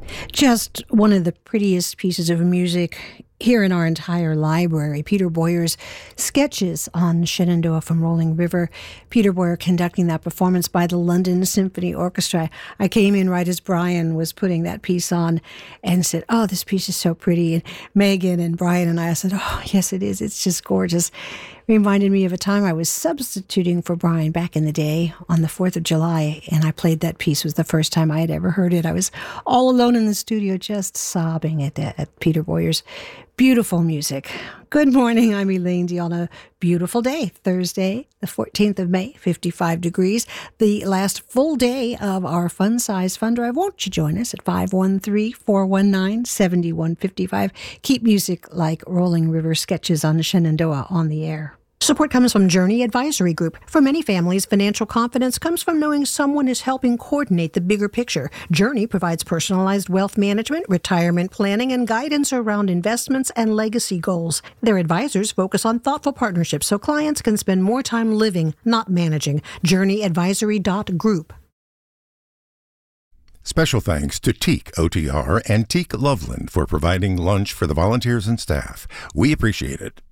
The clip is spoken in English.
Just one of the prettiest pieces of music here in our entire library. Peter Boyer's Sketches on Shenandoah from Rolling River. Peter Boyer conducting that performance by the London Symphony Orchestra. I came in right as Brian was putting that piece on and said, oh, this piece is so pretty. And Megan and Brian and I said, oh, yes, it is. It's just gorgeous. Reminded me of a time I was substituting for Brian back in the day on the 4th of July, and I played that piece. It was the first time I had ever heard it. I was all alone in the studio just sobbing at Peter Boyer's beautiful music. Good morning, I'm Elaine D. on a beautiful day, Thursday, the 14th of May, 55 degrees, the last full day of our Fun Size Fun Drive. Won't you join us at 513-419-7155? Keep music like Rolling River Sketches on Shenandoah on the air. Support comes from Journey Advisory Group. For many families, financial confidence comes from knowing someone is helping coordinate the bigger picture. Journey provides personalized wealth management, retirement planning, and guidance around investments and legacy goals. Their advisors focus on thoughtful partnerships so clients can spend more time living, not managing. JourneyAdvisory.group. Special thanks to Teak OTR and Teak Loveland for providing lunch for the volunteers and staff. We appreciate it.